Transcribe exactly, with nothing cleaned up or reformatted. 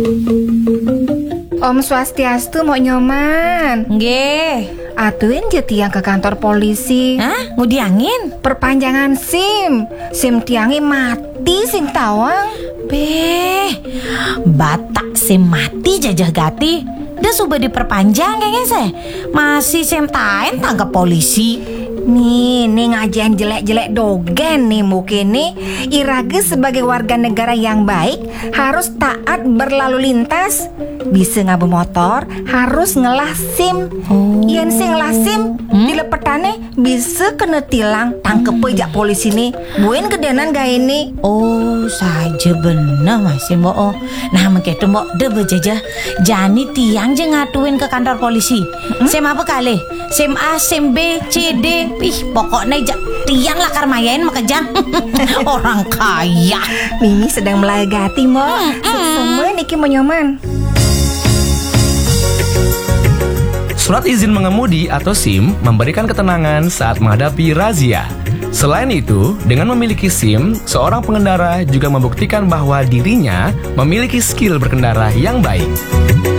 Om Swastiastu mau nyoman. Nggih. Atuin je tiang ke kantor polisi. Hah? Ngudiangin? Perpanjangan SIM. SIM tiangi mati sing tawang. Beh, batak SIM mati jajah gati. Dah sudah diperpanjang kayaknya saya. Masih SIM tain tangkap polisi. Nih, nih ngajian jelek-jelek dogen nih mungkin nih. Irage sebagai warga negara yang baik harus taat berlalu lintas. Bisa ngabu motor harus ngelah SIM. Oh. Yen sing ngelah SIM hmm? dilepetane bisa kena tilang tangkep pejak polisi nih. Buin kedenan gak ini? Oh, saja benar masih mo. Oh. Nah, begitu mo de bejajah. Jani tiang je ngatuin ke kantor polisi. Hmm? SIM apa kali? SIM A, SIM B, C, D. Ih, pokoknya ja, tiang lakar mayain makejang. Orang kaya. Mimi sedang melagati mo. Hmm, hmm. Semua niki mau nyoman. Surat izin mengemudi atau SIM memberikan ketenangan saat menghadapi razia. Selain itu, dengan memiliki SIM, seorang pengendara juga membuktikan bahwa dirinya memiliki skill berkendara yang baik.